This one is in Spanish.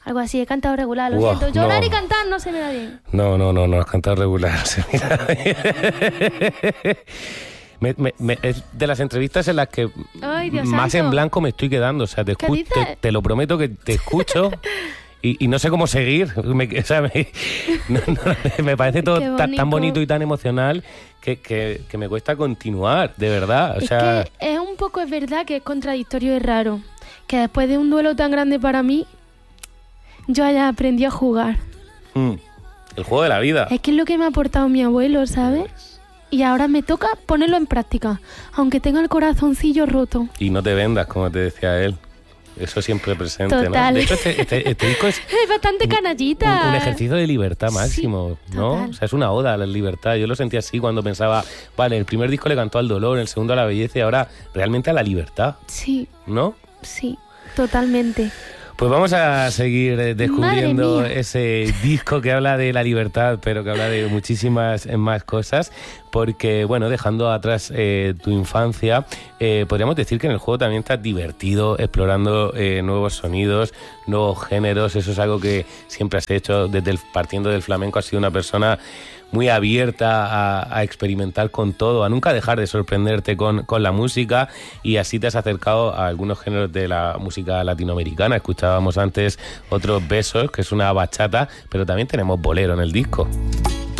Algo así, he cantado regular, lo Buah, siento. Yo hablar no. y cantar no se me da bien. No, has cantado regular. Se mira. Es de las entrevistas en las que Ay, Dios más santo. en blanco me estoy quedando. O sea, ¿Qué dices? te lo prometo que te escucho y no sé cómo seguir. Me parece todo Qué tan bonito bonito y tan emocional que me cuesta continuar, de verdad. O sea, Es que es verdad que es contradictorio y raro. Que después de un duelo tan grande para mí, yo haya aprendido a jugar. el juego de la vida. Es que es lo que me ha aportado mi abuelo, ¿sabes? Y ahora me toca ponerlo en práctica, aunque tenga el corazoncillo roto. Y no te vendas, como te decía él. Eso siempre presente, Total. ¿no? De hecho, este disco es Es bastante canallita. un ejercicio de libertad máximo, Sí, ¿no? total. O sea, es una oda a la libertad. Yo lo sentí así cuando pensaba, vale, el primer disco le cantó al dolor, el segundo a la belleza y ahora realmente a la libertad, Sí, ¿no? sí, totalmente. Pues vamos a seguir descubriendo Madre mía. ese disco que habla de la libertad, pero que habla de muchísimas más cosas, porque, bueno, dejando atrás tu infancia, podríamos decir que en el juego también estás divertido, explorando nuevos sonidos, nuevos géneros. Eso es algo que siempre has hecho, partiendo del flamenco, has sido una persona muy abierta a experimentar con todo, a nunca dejar de sorprenderte con la música, y así te has acercado a algunos géneros de la música latinoamericana. Escuchábamos antes Otros Besos, que es una bachata, pero también tenemos bolero en el disco.